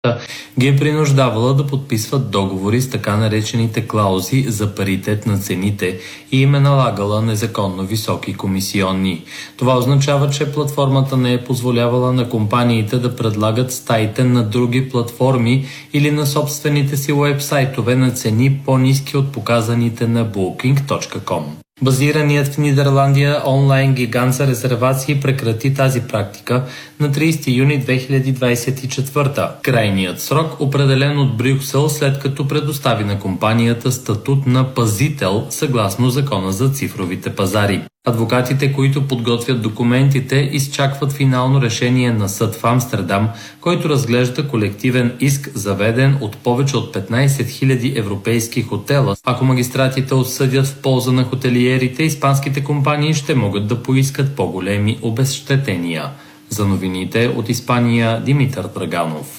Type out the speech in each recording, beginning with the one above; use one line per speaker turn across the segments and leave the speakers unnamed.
ги е принуждавала да подписват договори с така наречените клаузи за паритет на цените и им е налагала незаконно високи комисионни. Това означава, че платформата не е позволявала на компаниите да предлагат стаите на други платформи или на собствените си уебсайтове на цени по-ниски от показаните на Booking.com. Базираният в Нидерландия онлайн гигант за резервации прекрати тази практика на 30 юни 2024. Крайният срок, определен от Брюксел, след като предостави на компанията статут на пазител съгласно Закона за цифровите пазари. Адвокатите, които подготвят документите, изчакват финално решение на съд в Амстердам, който разглежда колективен иск, заведен от повече от 15 000 европейски хотела. Ако магистратите отсъдят в полза на хотелиерите, испанските компании ще могат да поискат по-големи обезщетения. За новините от Испания, Димитър Драганов.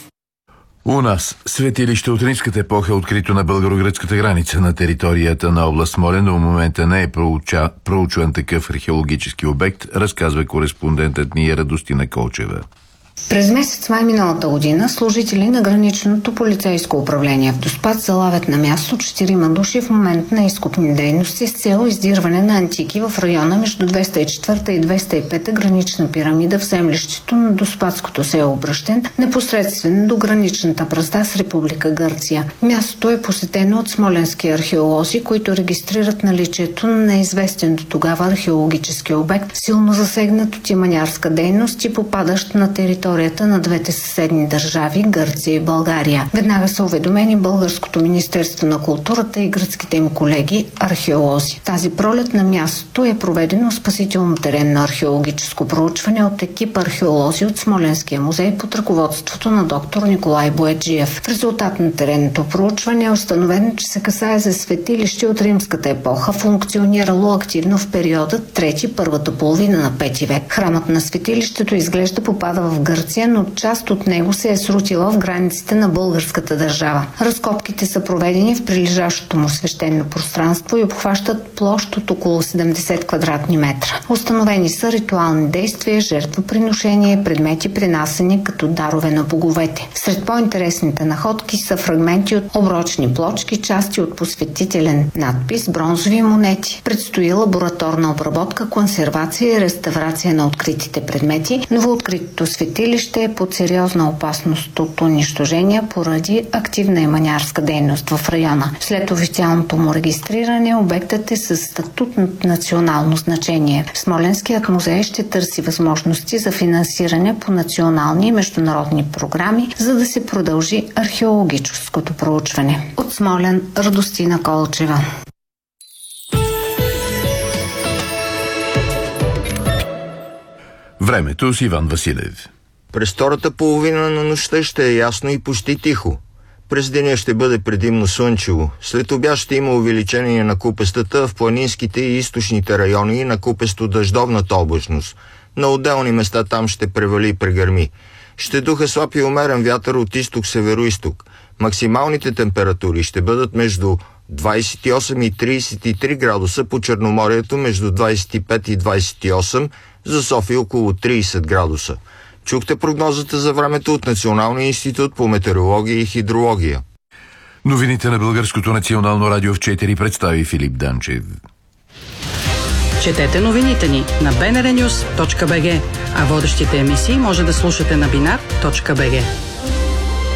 У нас светилище от римската епоха е открито на българо-гръцката граница на територията на област Смолян. До момента не е проучван такъв археологически обект, разказва кореспондентът ни Радостина Колчева.
През месец май миналата година служители на граничното полицейско управление в Доспат залавят на място 4 души в момент на изкопни дейности с цел издирване на антики в района между 204 и 205 гранична пирамида в землището на Доспатското село Бръщен, непосредствено до граничната бразда с Република Гърция. Мястото е посетено от смоленски археолози, които регистрират наличието на неизвестен до тогава археологически обект, силно засегнат от иманярска дейност и попадащ на територията на двете съседни държави Гърция и България. Веднага са уведомени Българското министерство на културата и гръцките им колеги археолози. Тази пролет на мястото е проведено спасително теренно археологическо проучване от екип археолози от Смоленския музей под ръководството на доктор Николай Бояджиев. В резултат на теренното проучване е установено, че се касае за светилище от римската епоха, функционирало активно в периода първата половина на 5 век. Храмът на светилището изглежда попада в Гърция, но част от него се е срутила в границите на българската държава. Разкопките са проведени в прилежащото му свещено пространство и обхващат площ от около 70 квадратни метра. Установени са ритуални действия, жертвоприношения, предмети принасени като дарове на боговете. Сред по-интересните находки са фрагменти от оброчни плочки, части от посветителен надпис, бронзови монети. Предстои лабораторна обработка, консервация и реставрация на откритите предмети. Новооткритото светилище е под сериозна опасност от унищожение поради активна иманярска дейност в района. След официалното му регистриране, обектът е със статут на национално значение. Смоленският музей ще търси възможности за финансиране по национални и международни програми, за да се продължи археологическото проучване. От Смолян, Радостина Колчева.
Времето с Иван Василев.
През втората половина на нощта ще е ясно и почти тихо. През деня ще бъде предимно слънчево. След обяд ще има увеличение на купестата в планинските и източните райони и на купесто-дъждовната облачност. На отделни места там ще превали и прегърми. Ще духа слаб и умерен вятър от изток-северо-исток. Максималните температури ще бъдат между 28 и 33 градуса, по Черноморието между 25 и 28, за София около 30 градуса. Чухте прогнозата за времето от Националния институт по метеорология и хидрология.
Новините на Българското национално радио в 4 представи Филип Данчев.
Четете новините ни на bnrnews.bg, а водещите емисии може да слушате на binar.bg.